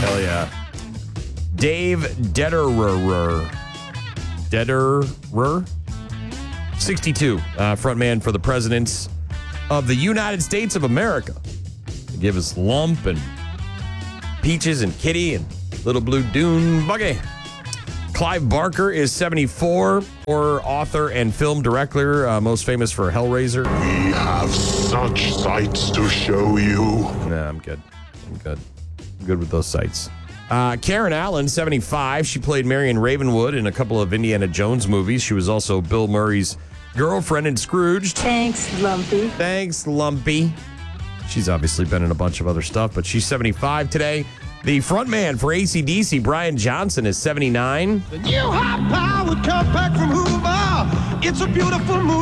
Hell yeah. Dave Detterer. 62, frontman for the presidents of the United States of America. They give us Lump and Peaches and Kitty and Little Blue Dune Buggy. Clive Barker is 74, horror author and film director, most famous for Hellraiser. We have such sights to show you. Nah, I'm good. I'm good with those sights. Karen Allen, 75. She played Marion Ravenwood in a couple of Indiana Jones movies. She was also Bill Murray's girlfriend in Scrooged. Thanks, Lumpy. Thanks, Lumpy. She's obviously been in a bunch of other stuff, but she's 75 today. The frontman for AC/DC, Brian Johnson, is 79. The new high-powered compact from Hoover. It's a beautiful move.